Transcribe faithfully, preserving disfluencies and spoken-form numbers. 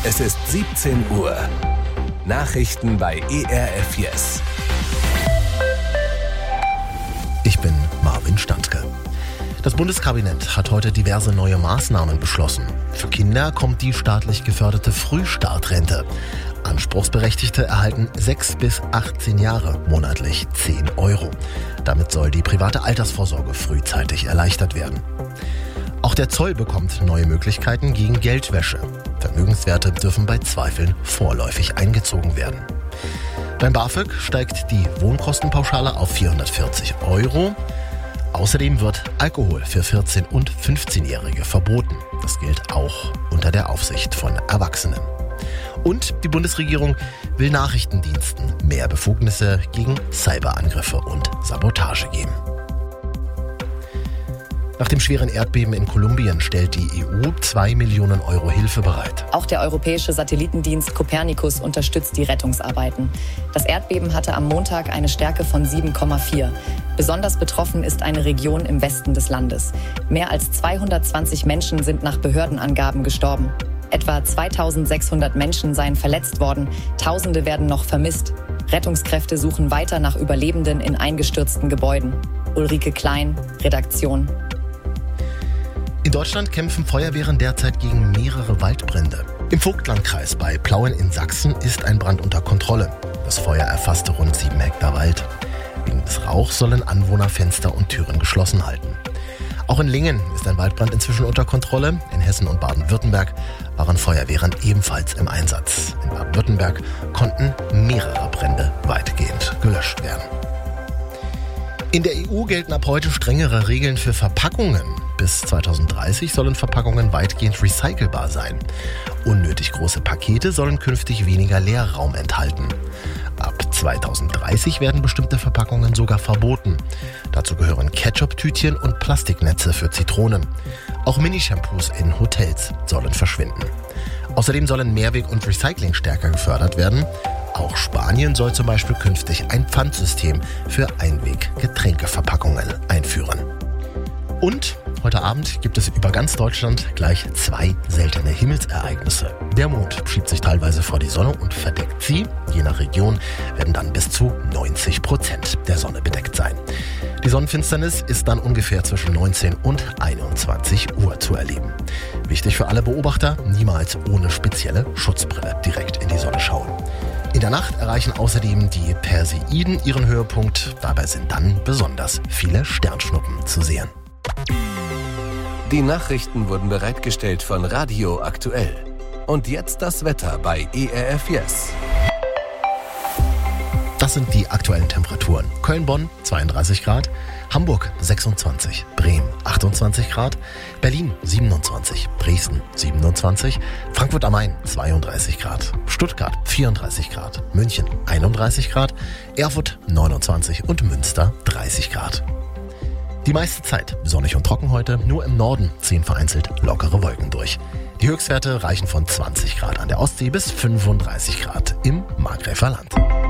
Es ist siebzehn Uhr. Nachrichten bei E R F Yes. Ich bin Marvin Standke. Das Bundeskabinett hat heute diverse neue Maßnahmen beschlossen. Für Kinder kommt die staatlich geförderte Frühstartrente. Anspruchsberechtigte erhalten sechs bis achtzehn Jahre monatlich zehn Euro. Damit soll die private Altersvorsorge frühzeitig erleichtert werden. Auch der Zoll bekommt neue Möglichkeiten gegen Geldwäsche. Vermögenswerte dürfen bei Zweifeln vorläufig eingezogen werden. Beim BAföG steigt die Wohnkostenpauschale auf vierhundertvierzig Euro. Außerdem wird Alkohol für vierzehn- und fünfzehnjährige verboten. Das gilt auch unter der Aufsicht von Erwachsenen. Und die Bundesregierung will Nachrichtendiensten mehr Befugnisse gegen Cyberangriffe und Sabotage geben. Nach dem schweren Erdbeben in Kolumbien stellt die E U zwei Millionen Euro Hilfe bereit. Auch der europäische Satellitendienst Copernicus unterstützt die Rettungsarbeiten. Das Erdbeben hatte am Montag eine Stärke von sieben Komma vier. Besonders betroffen ist eine Region im Westen des Landes. Mehr als zweihundertzwanzig Menschen sind nach Behördenangaben gestorben. Etwa zweitausendsechshundert Menschen seien verletzt worden. Tausende werden noch vermisst. Rettungskräfte suchen weiter nach Überlebenden in eingestürzten Gebäuden. Ulrike Klein, Redaktion. In Deutschland kämpfen Feuerwehren derzeit gegen mehrere Waldbrände. Im Vogtlandkreis bei Plauen in Sachsen ist ein Brand unter Kontrolle. Das Feuer erfasste rund sieben Hektar Wald. Wegen des Rauchs sollen Anwohner Fenster und Türen geschlossen halten. Auch in Lingen ist ein Waldbrand inzwischen unter Kontrolle. In Hessen und Baden-Württemberg waren Feuerwehren ebenfalls im Einsatz. In Baden-Württemberg konnten mehrere Brände weitgehend gelöscht werden. In der E U gelten ab heute strengere Regeln für Verpackungen. Bis zweitausenddreißig sollen Verpackungen weitgehend recycelbar sein. Unnötig große Pakete sollen künftig weniger Leerraum enthalten. Ab zweitausenddreißig werden bestimmte Verpackungen sogar verboten. Dazu gehören Ketchup-Tütchen und Plastiknetze für Zitronen. Auch Mini-Shampoos in Hotels sollen verschwinden. Außerdem sollen Mehrweg und Recycling stärker gefördert werden. Auch Spanien soll zum Beispiel künftig ein Pfandsystem für Einweg-Getränkeverpackungen einführen. Und heute Abend gibt es über ganz Deutschland gleich zwei seltene Himmelsereignisse. Der Mond schiebt sich teilweise vor die Sonne und verdeckt sie. Je nach Region werden dann bis zu neunzig Prozent der Sonne bedeckt sein. Die Sonnenfinsternis ist dann ungefähr zwischen neunzehn und einundzwanzig Uhr zu erleben. Wichtig für alle Beobachter, niemals ohne spezielle Schutzbrille direkt in die Sonne schauen. In der Nacht erreichen außerdem die Perseiden ihren Höhepunkt. Dabei sind dann besonders viele Sternschnuppen zu sehen. Die Nachrichten wurden bereitgestellt von Radio Aktuell. Und jetzt das Wetter bei E R F Yes. Das sind die aktuellen Temperaturen. Köln-Bonn zweiunddreißig Grad, Hamburg sechsundzwanzig, Bremen achtundzwanzig Grad, Berlin siebenundzwanzig, Dresden siebenundzwanzig, Frankfurt am Main zweiunddreißig Grad, Stuttgart vierunddreißig Grad, München einunddreißig Grad, Erfurt neunundzwanzig und Münster dreißig Grad. Die meiste Zeit sonnig und trocken heute, nur im Norden ziehen vereinzelt lockere Wolken durch. Die Höchstwerte reichen von zwanzig Grad an der Ostsee bis fünfunddreißig Grad im Markgräfler Land.